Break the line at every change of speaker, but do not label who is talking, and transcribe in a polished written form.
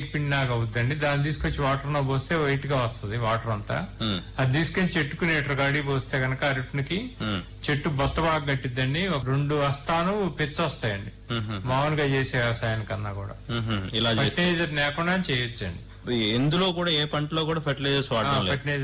పిండినాగా అవుద్దండి. దాన్ని తీసుకొచ్చి వాటర్ లో పోస్తే వైట్ గా వస్తుంది వాటర్ అంతా. అది తీసుకొని చెట్టుకు లీటర్ గాడి పోస్తే గనక అరటికి చెట్టు బొత్త బాగా గట్టిద్దండి. ఒక 2 వస్తాను పెచ్చు వస్తాయండి మామూలుగా చేసే వ్యవసాయానికన్నా కూడా.
ఇలా
ఫర్టిలైజర్ లేకుండా చేయొచ్చండి.
ఎందులో కూడా ఏ పంటలో కూడా ఫర్టిలైజర్స్ వాడడం లేదు.